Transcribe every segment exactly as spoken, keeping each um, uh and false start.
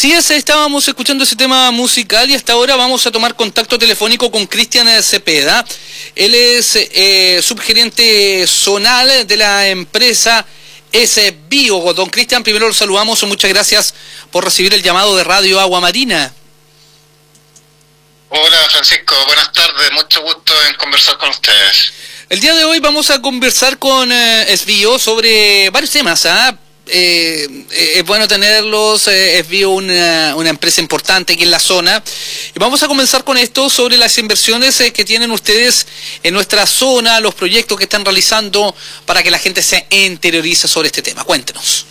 Así es, estábamos escuchando ese tema musical y hasta ahora vamos a tomar contacto telefónico con Cristian Cepeda. Él es eh, subgerente zonal de la empresa S-Bio. Don Cristian, primero lo saludamos, muchas gracias por recibir el llamado de Radio Agua Marina. Hola Francisco, buenas tardes, mucho gusto en conversar con ustedes. El día de hoy vamos a conversar con eh, S-Bio sobre varios temas, ¿ah? Eh, eh, es bueno tenerlos, eh, es bio una, una empresa importante aquí en la zona y vamos a comenzar con esto sobre las inversiones eh, que tienen ustedes en nuestra zona, los proyectos que están realizando para que la gente se interiorice sobre este tema. Cuéntenos.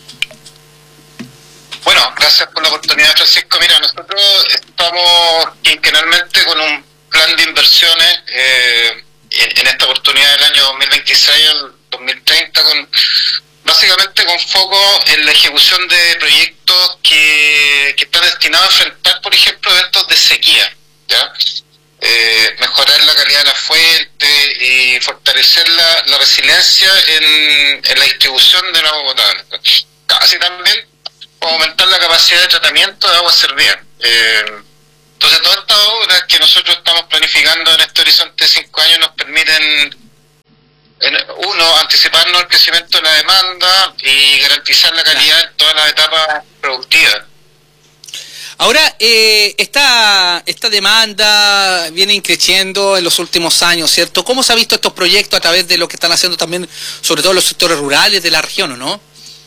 Bueno, gracias por la oportunidad, Francisco. Mira, nosotros estamos quinquenalmente con un plan de inversiones eh, en, en esta oportunidad del año dos mil veintiséis al dos mil treinta con básicamente con foco en la ejecución de proyectos que, que están destinados a enfrentar, por ejemplo, eventos de sequía, ¿ya? Eh, mejorar la calidad de la fuente y fortalecer la, la resiliencia en, en la distribución del agua potable. Así también aumentar la capacidad de tratamiento de agua servida. Eh, entonces, todas estas obras que nosotros estamos planificando en este horizonte de cinco años nos permiten, uno, anticiparnos al crecimiento de la demanda y garantizar la calidad en todas las etapas productivas. Ahora, eh, esta, esta demanda viene creciendo en los últimos años, ¿cierto? ¿Cómo se han visto estos proyectos a través de lo que están haciendo también, sobre todo los sectores rurales de la región, o no?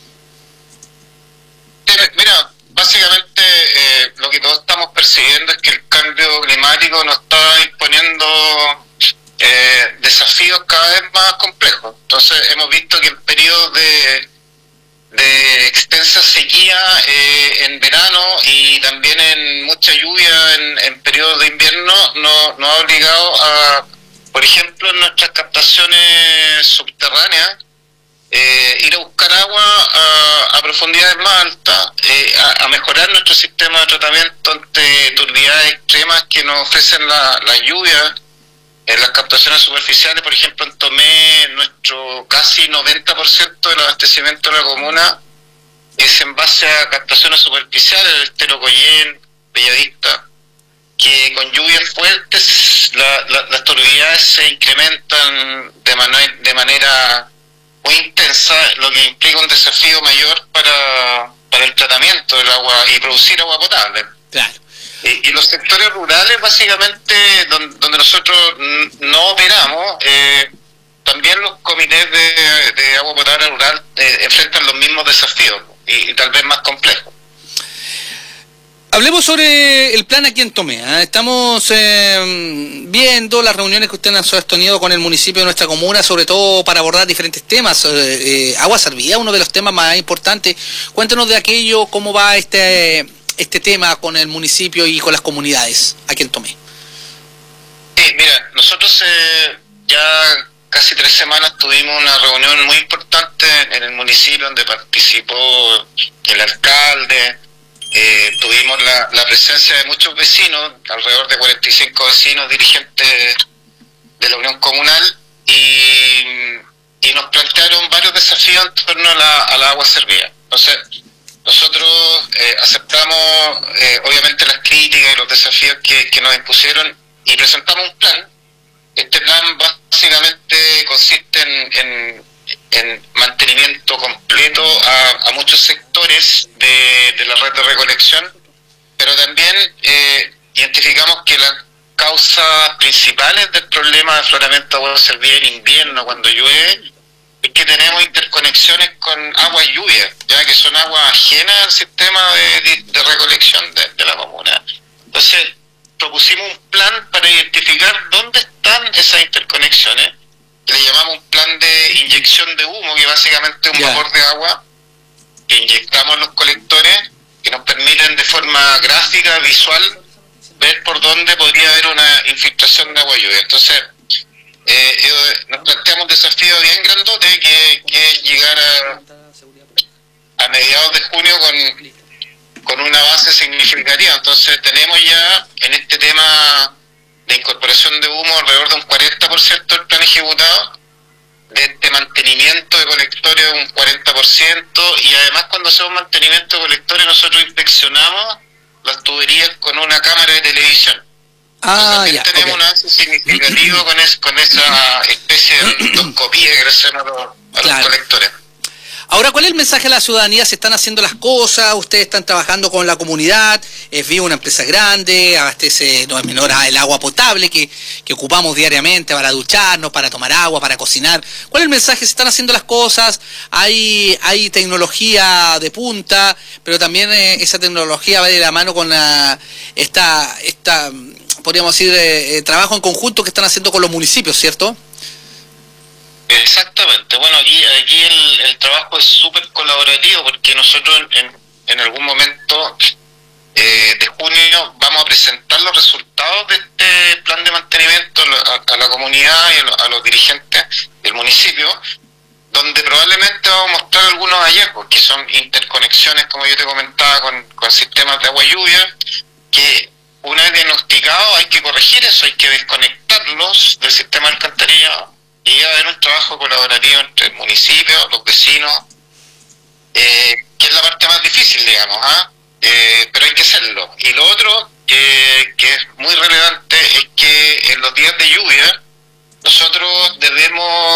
Mira, básicamente eh, lo que todos estamos percibiendo es que el cambio climático nos está imponiendo Eh, desafíos cada vez más complejos. Entonces hemos visto que en periodos de, de extensa sequía eh, en verano y también en mucha lluvia en, en periodos de invierno nos no ha obligado a, por ejemplo, en nuestras captaciones subterráneas, eh, ir a buscar agua a, a profundidades más altas, eh, a, a mejorar nuestro sistema de tratamiento ante turbidez extremas que nos ofrecen la, la lluvia. En las captaciones superficiales, por ejemplo, en Tomé, nuestro casi noventa por ciento del abastecimiento de la comuna es en base a captaciones superficiales, el Estero Coyén, Bellavista, que con lluvias fuertes la, la, las turbidez se incrementan de, man de manera muy intensa, lo que implica un desafío mayor para, para el tratamiento del agua y producir agua potable. Claro. Y los sectores rurales, básicamente, donde, donde nosotros no operamos, eh, también los comités de, de agua potable rural eh, enfrentan los mismos desafíos y, y tal vez más complejos. Hablemos sobre el plan aquí en Tomé, ¿eh? Estamos eh, viendo las reuniones que usted ha sostenido con el municipio de nuestra comuna, sobre todo para abordar diferentes temas. Eh, eh, agua servida, uno de los temas más importantes. Cuéntanos de aquello, cómo va este... este tema con el municipio y con las comunidades aquí en Tomé. Sí, mira, nosotros eh, ya casi tres semanas tuvimos una reunión muy importante en el municipio donde participó el alcalde, eh, tuvimos la, la presencia de muchos vecinos, alrededor de cuarenta y cinco vecinos dirigentes de la Unión Comunal, y, y nos plantearon varios desafíos en torno a la, a la agua servida. Entonces, nosotros eh, aceptamos eh, obviamente las críticas y los desafíos que, que nos impusieron y presentamos un plan. Este plan básicamente consiste en, en, en mantenimiento completo a, a muchos sectores de, de la red de recolección, pero también eh, identificamos que las causas principales del problema de afloramiento de agua servida en invierno, cuando llueve, es que tenemos interconexiones con agua y lluvia, ya que son aguas ajenas al sistema de, de, de recolección de, de la comuna. Entonces, propusimos un plan para identificar dónde están esas interconexiones. Le llamamos un plan de inyección de humo, que básicamente es un yeah. vapor de agua que inyectamos en los colectores, que nos permiten de forma gráfica, visual, ver por dónde podría haber una infiltración de agua y lluvia. Entonces, Eh, eh, nos planteamos un desafío bien grandote que, que es llegar a, a mediados de junio con, con una base significativa. Entonces tenemos ya en este tema de incorporación de humo alrededor de un cuarenta por ciento del plan ejecutado, de este mantenimiento de colectores un cuarenta por ciento, y además cuando hacemos mantenimiento de colectores nosotros inspeccionamos las tuberías con una cámara de televisión. Ah, también ya, tenemos okay. un avance significativo con, es, con esa especie de endoscopía que le hacemos a los, a Claro. los colectores. Ahora, ¿cuál es el mensaje a la ciudadanía? ¿Se están haciendo las cosas? ¿Ustedes están trabajando con la comunidad? Es vivo una empresa grande, abastece, no es menor a el agua potable que, que ocupamos diariamente para ducharnos, para tomar agua, para cocinar. ¿Cuál es el mensaje? ¿Se están haciendo las cosas? Hay, hay tecnología de punta, pero también eh, esa tecnología va de la mano con la, esta, esta, podríamos decir, eh, eh, trabajo en conjunto que están haciendo con los municipios, ¿cierto? Exactamente. Bueno, aquí, aquí el, el trabajo es súper colaborativo porque nosotros en, en algún momento eh, de junio vamos a presentar los resultados de este plan de mantenimiento a, a la comunidad y a, lo, a los dirigentes del municipio, donde probablemente vamos a mostrar algunos hallazgos, que son interconexiones, como yo te comentaba, con, con sistemas de agua y lluvia, que una vez diagnosticados hay que corregir eso, hay que desconectarlos del sistema de alcantarillado. Y va a haber un trabajo colaborativo entre el municipio, los vecinos, eh, que es la parte más difícil, digamos, ¿ah? eh, pero hay que hacerlo. Y lo otro, eh, que es muy relevante, es que en los días de lluvia nosotros debemos